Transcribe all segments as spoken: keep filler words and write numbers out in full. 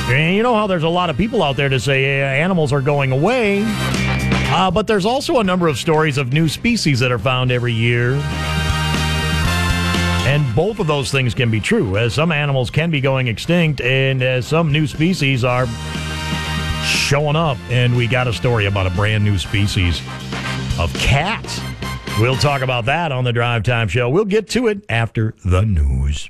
And you know how there's a lot of people out there to say uh, animals are going away, uh, but there's also a number of stories of new species that are found every year. And both of those things can be true, as some animals can be going extinct, and as some new species are showing up. And we got a story about a brand new species of cats. We'll talk about that on the Drive Time Show. We'll get to it after the news.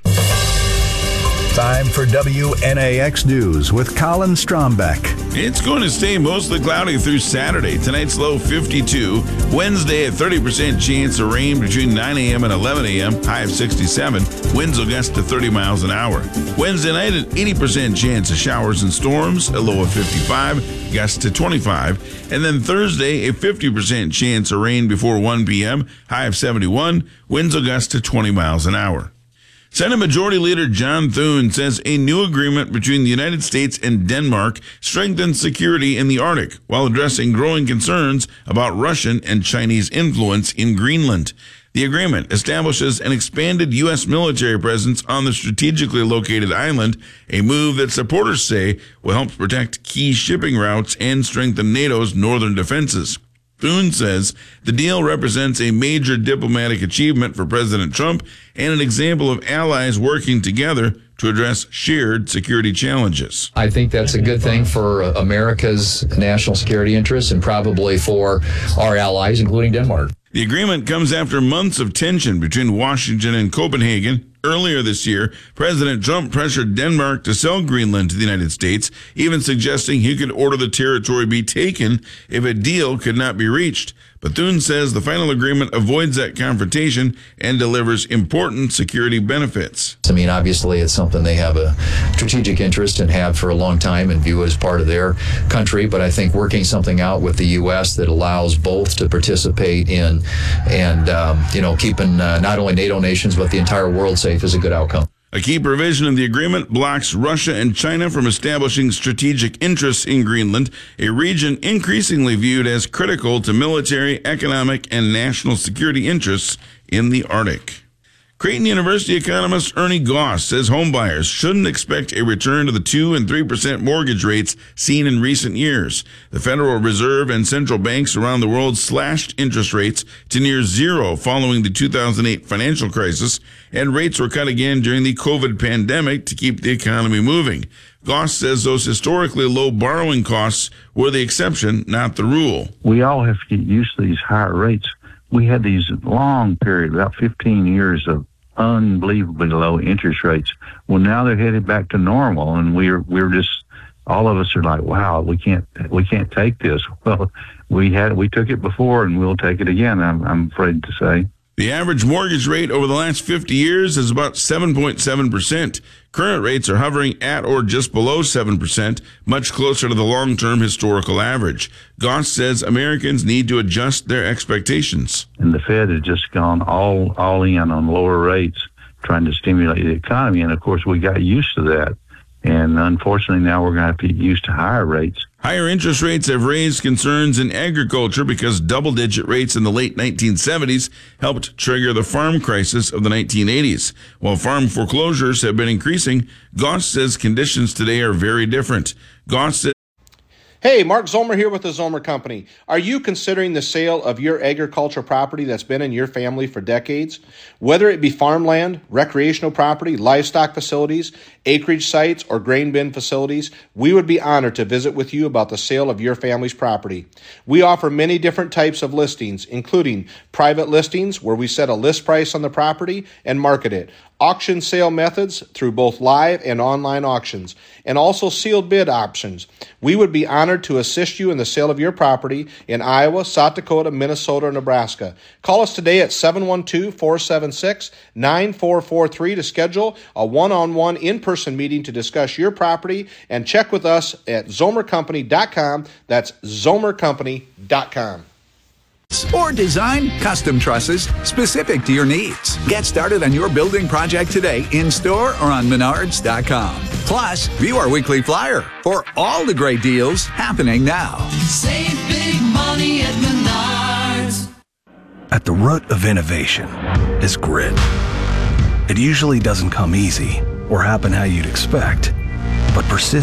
Time for W N A X News with Colin Strombeck. It's going to stay mostly cloudy through Saturday. Tonight's low fifty-two. Wednesday, a thirty percent chance of rain between nine a.m. and eleven a.m. High of sixty-seven. Winds will gust to thirty miles an hour. Wednesday night, an eighty percent chance of showers and storms. A low of fifty-five. Gust to twenty-five. And then Thursday, a fifty percent chance of rain before one p.m. High of seventy-one. Winds will gust to twenty miles an hour. Senate Majority Leader John Thune says a new agreement between the United States and Denmark strengthens security in the Arctic while addressing growing concerns about Russian and Chinese influence in Greenland. The agreement establishes an expanded U S military presence on the strategically located island, a move that supporters say will help protect key shipping routes and strengthen NATO's northern defenses. Thune says the deal represents a major diplomatic achievement for President Trump and an example of allies working together to address shared security challenges. I think that's a good thing for America's national security interests and probably for our allies, including Denmark. The agreement comes after months of tension between Washington and Copenhagen. Earlier this year, President Trump pressured Denmark to sell Greenland to the United States, even suggesting he could order the territory be taken if a deal could not be reached. But Thune says the final agreement avoids that confrontation and delivers important security benefits. I mean, obviously, it's something they have a strategic interest and have for a long time and view as part of their country. But I think working something out with the U S that allows both to participate in and, um, you know, keeping uh, not only NATO nations, but the entire world safe is a good outcome. A key provision of the agreement blocks Russia and China from establishing strategic interests in Greenland, a region increasingly viewed as critical to military, economic, and national security interests in the Arctic. Creighton University economist Ernie Goss says homebuyers shouldn't expect a return to the two and three percent mortgage rates seen in recent years. The Federal Reserve and central banks around the world slashed interest rates to near zero following the two thousand eight financial crisis, and rates were cut again during the COVID pandemic to keep the economy moving. Goss says those historically low borrowing costs were the exception, not the rule. We all have to get used to these higher rates. We had these long periods, about fifteen years of unbelievably low interest rates. Well, now they're headed back to normal, and we're we're just all of us are like, wow, we can't we can't take this. Well, we had we took it before, and we'll take it again. I'm I'm afraid to say. The average mortgage rate over the last fifty years is about seven point seven percent. Current rates are hovering at or just below seven percent, much closer to the long-term historical average. Goss says Americans need to adjust their expectations. And the Fed has just gone all, all in on lower rates, trying to stimulate the economy. And, of course, we got used to that. And unfortunately, now we're going to have to get used to higher rates. Higher interest rates have raised concerns in agriculture because double-digit rates in the late nineteen seventies helped trigger the farm crisis of the nineteen eighties. While farm foreclosures have been increasing, Goss says conditions today are very different. Goss says Hey, Mark Zomer here with the Zomer Company. Are you considering the sale of your agricultural property that's been in your family for decades? Whether it be farmland, recreational property, livestock facilities, acreage sites, or grain bin facilities, we would be honored to visit with you about the sale of your family's property. We offer many different types of listings, including private listings where we set a list price on the property and market it, auction sale methods through both live and online auctions, and also sealed bid options. We would be honored to assist you in the sale of your property in Iowa, South Dakota, Minnesota, or Nebraska. Call us today at seven one two, four seven six, nine four four three to schedule a one-on-one in-person meeting to discuss your property, and check with us at zomer company dot com. That's zomer company dot com. Or design custom trusses specific to your needs. Get started on your building project today in store or on menards dot com. Plus, view our weekly flyer for all the great deals happening now. Save big money at Menards. At the root of innovation is grit. It usually doesn't come easy or happen how you'd expect, but persist.